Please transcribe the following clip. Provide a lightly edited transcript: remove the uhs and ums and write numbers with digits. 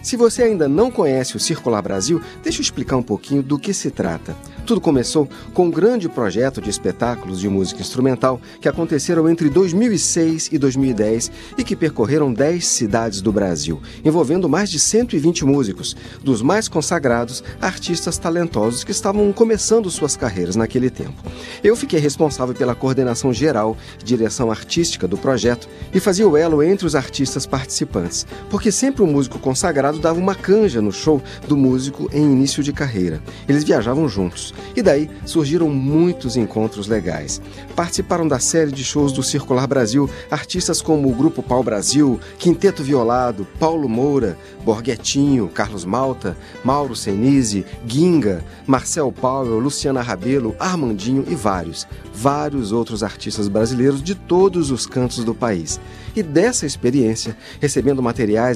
Se você ainda não conhece o Circular Brasil, deixa eu explicar um pouquinho do que se trata. Tudo começou com um grande projeto de espetáculos de música instrumental que aconteceram entre 2006 e 2010 e que percorreram 10 cidades do Brasil, envolvendo mais de 120 músicos, dos mais consagrados a artistas talentosos que estavam começando suas carreiras naquele tempo. Eu fiquei responsável pela coordenação geral e direção artística do projeto e fazia o elo entre os artistas participantes, porque sempre um músico consagrado dava uma canja no show do músico em início de carreira. Eles viajavam juntos. E daí surgiram muitos encontros legais. Participaram da série de shows do Circular Brasil artistas como o Grupo Pau Brasil, Quinteto Violado, Paulo Moura, Borghetinho, Carlos Malta, Mauro Senise, Ginga, Marcel Powell, Luciana Rabelo, Armandinho e vários outros artistas brasileiros de todos os cantos do país. E dessa experiência, recebendo materiais